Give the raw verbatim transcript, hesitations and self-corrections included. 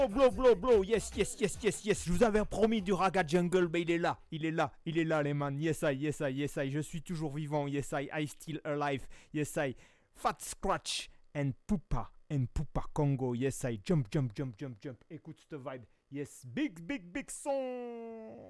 Oh, blow, blow, blow, yes, yes, yes, yes, yes. Je vous avais promis du Raga Jungle, mais il est là, il est là, il est là, les man. Yes, I, yes, I, yes, I. Je suis toujours vivant, yes, I, I still alive, yes, I. Fat Scratch and Poupa, and Poupa Congo, yes, I. Jump, jump, jump, jump, jump. Écoute cette vibe, yes, big, big, big son.